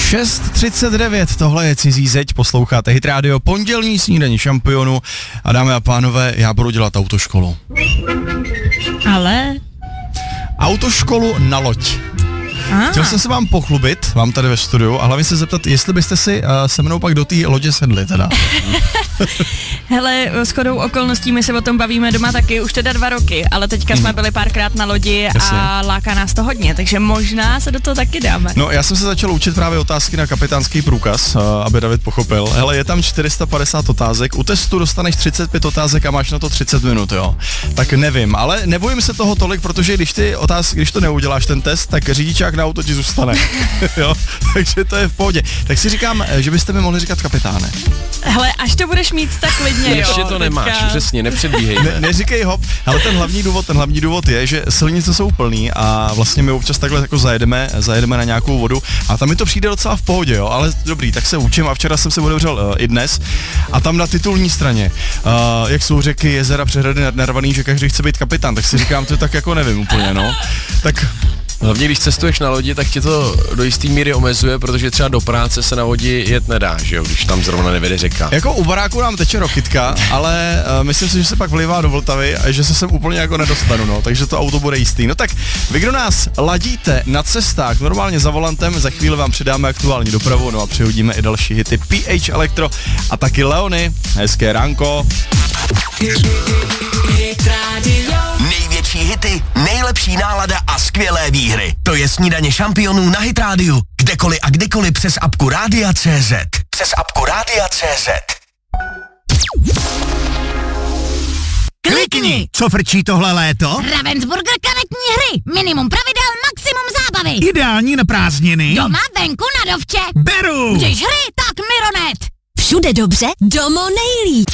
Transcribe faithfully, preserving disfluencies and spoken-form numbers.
šest třicet devět, tohle je Cizí zeď, posloucháte Hit Radio, pondělní snídaní Šampionu a dámy a pánové, já budu dělat autoškolu. Ale? Autoškolu na loď. Ah. Chtěl jsem se vám pochlubit, vám tady ve studiu, a hlavně se zeptat, jestli byste si uh, se mnou pak do té lodě sedli teda. Hele, shodou okolností my se o tom bavíme doma taky už teda dva roky, ale teďka jsme byli párkrát na lodi Jasně. a láká nás to hodně, takže možná se do toho taky dáme. No, já jsem se začal učit právě otázky na kapitánský průkaz, uh, aby David pochopil. Hele, je tam čtyři sta padesát otázek, u testu dostaneš třicet pět otázek a máš na to třicet minut, jo. Tak nevím, ale nebojím se toho tolik, protože když ty otázky, když to neuděláš ten test, tak řidičák na auto ti zůstane. Jo, takže to je v pohodě. Tak si říkám, že byste mi mohli říkat kapitáne. Hele, až to budeš mít, tak klidně, jo. Ještě to nemáš, teďka... přesně, nepředbíhej. Ne, neříkej hop, ale ten hlavní důvod, ten hlavní důvod je, že silnice jsou plný a vlastně my občas takhle jako zajedeme, zajedeme na nějakou vodu a tam mi to přijde docela v pohodě, jo, ale dobrý, tak se učím a včera jsem se otevřel uh, i dnes a tam na titulní straně, uh, jak jsou řeky, jezera, přehrady narvaný, že každý chce být kapitán, tak si říkám, to tak jako nevím úplně, no. Tak Hlavně, když cestuješ na lodi, tak tě to do jistý míry omezuje, protože třeba do práce se na lodi jet nedá, že jo, když tam zrovna nevede řeka. Jako u baráku nám teče Rokytka, ale uh, myslím si, že se pak vlivá do Vltavy a že se sem úplně jako nedostanu, no, takže to auto bude jistý. No tak vy, kdo nás ladíte na cestách normálně za volantem, za chvíli vám přidáme aktuální dopravu, no a přihodíme i další hity P H Electro a taky Leony. Hezké ránko. Největší hity, nejlepší nálada a skvělé výhry. To je snídaně Šampionů na Hit Radio. Kdekoliv a kdykoliv přes apku Rádia tečka cé zet. Přes apku Rádia tečka cé zet. Klikni! Co frčí tohle léto? Ravensburger karetní hry. Minimum pravidel, maximum zábavy. Ideální na prázdniny. Doma, venku, na dovče. Beru! Když hry, tak Mironet. Všude dobře, domo nejlíp.